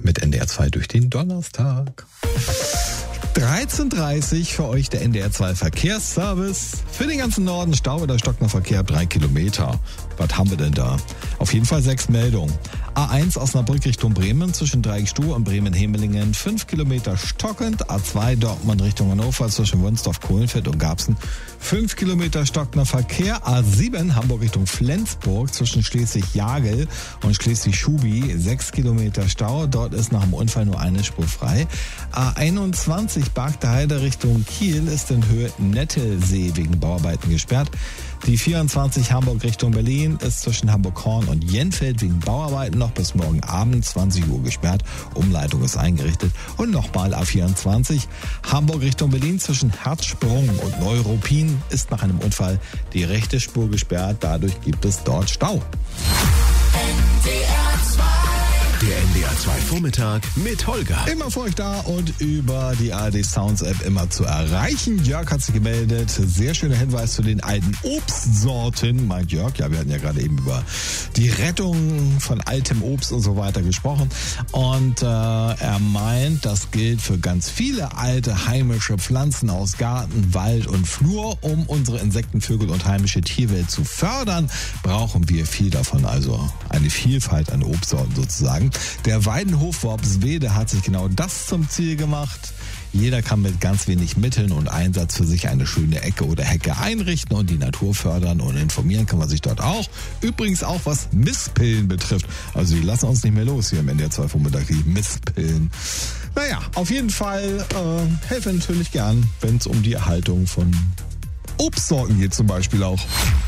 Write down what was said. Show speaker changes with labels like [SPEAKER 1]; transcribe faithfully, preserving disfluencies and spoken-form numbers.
[SPEAKER 1] mit N D R zwei durch den Donnerstag. dreizehn Uhr dreißig für euch der N D R zwei Verkehrsservice. Für den ganzen Norden Stau oder stockender Verkehr drei Kilometer. Was haben wir denn da? Auf jeden Fall sechs Meldungen. A eins Osnabrück Richtung Bremen zwischen Dreieckstuhl und Bremen-Hemelingen fünf Kilometer stockend. A zwei Dortmund Richtung Hannover zwischen Wunsdorf, Kohlenfeld und Garbsen fünf Kilometer stockender Verkehr. A sieben Hamburg Richtung Flensburg zwischen Schleswig-Jagel und Schleswig-Schubi sechs Kilometer Stau. Dort ist nach dem Unfall nur eine Spur frei. A einundzwanzig Bargteheide Richtung Kiel ist in Höhe Nettelsee wegen Bauarbeiten gesperrt. Die vierundzwanzig Hamburg Richtung Berlin ist zwischen Hamburg-Horn und Jenfeld wegen Bauarbeiten noch bis morgen Abend zwanzig Uhr gesperrt. Umleitung ist eingerichtet. Und nochmal A vierundzwanzig Hamburg Richtung Berlin zwischen Herzsprung und Neuruppin ist nach einem Unfall die rechte Spur gesperrt. Dadurch gibt es dort Stau.
[SPEAKER 2] Der N D R zwei Vormittag mit Holger.
[SPEAKER 1] Immer für euch da und über die A R D Sounds App immer zu erreichen. Jörg hat sich gemeldet. Sehr schöner Hinweis zu den alten Obstsorten, meint Jörg. Ja, wir hatten ja gerade eben über die Rettung von altem Obst und so weiter gesprochen. Und äh, er meint, das gilt für ganz viele alte heimische Pflanzen aus Garten, Wald und Flur. Um unsere Insekten, Vögel und heimische Tierwelt zu fördern, brauchen wir viel davon. Also eine Vielfalt an Obstsorten sozusagen. Der Weidenhof Worpswede hat sich genau das zum Ziel gemacht. Jeder kann mit ganz wenig Mitteln und Einsatz für sich eine schöne Ecke oder Hecke einrichten und die Natur fördern, und informieren kann man sich dort auch. Übrigens auch was Misspillen betrifft. Also die lassen uns nicht mehr los hier im N D R zwei Vormittag, die Misspillen. Naja, auf jeden Fall äh, helfen natürlich gern, wenn es um die Erhaltung von Obstsorten geht zum Beispiel auch.